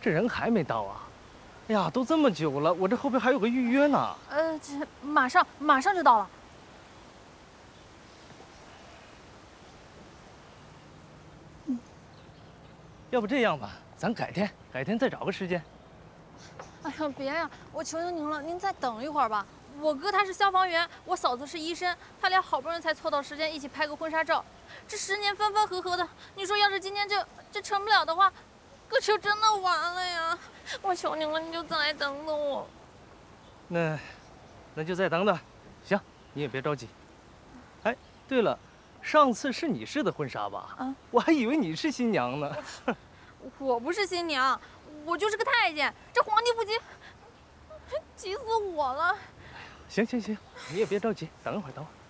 这人还没到啊？哎呀，都这么久了，我这后边还有个预约呢。 这马上就到了。 要不这样吧，咱改天再找个时间。 哎呀，别呀！我求求您了，您再等一会儿吧。我哥他是消防员，我嫂子是医生，他俩好不容易才凑到时间一起拍个婚纱照。这10年分分合合的，你说要是今天这成不了的话，哥就真的完了呀！我求您了，你就再等等我。 那就再等等。行，你也别着急。哎，对了，上次是你试的婚纱吧？ 啊， 我还以为你是新娘呢。 我不是新娘，我就是个太监。这皇帝不急，急死我了。 行，你也别着急，等会儿。